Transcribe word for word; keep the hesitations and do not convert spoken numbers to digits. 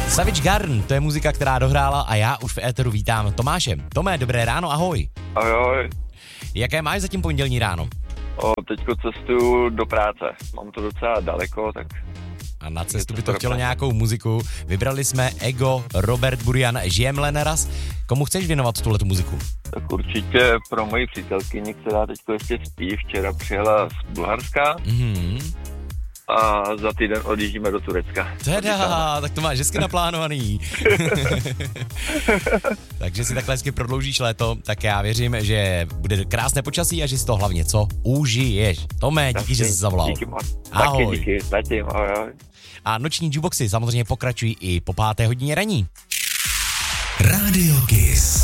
Savage Garden, to je muzika, která dohrála a já už v éteru vítám Tomáše. Tomé, dobré ráno, ahoj. Ahoj, ahoj. Jaké máš zatím pondělní ráno? O, teďko cestuju do práce. Mám to docela daleko, tak... A na cestu by to chtělo nějakou muziku. Vybrali jsme Ego, Robert Burian, Žijem len raz. Komu chceš věnovat tuhletu muziku? Tak určitě pro moji přítelkyni, která teďko ještě spí, včera přijela z Bulharska. Mhm. A za týden odjíždíme do Turecka. Teda, tak to máš hezky naplánovaný. Takže si takhle hezky prodloužíš léto, tak já věřím, že bude krásné počasí a že si to hlavně co užiješ. Tome, díky, že jsi zavolal. Díky moc. Ahoj. Taky díky, zatím, ahoj, ahoj. A noční jukeboxy samozřejmě pokračují i po páté hodině raní. Radio Kiss.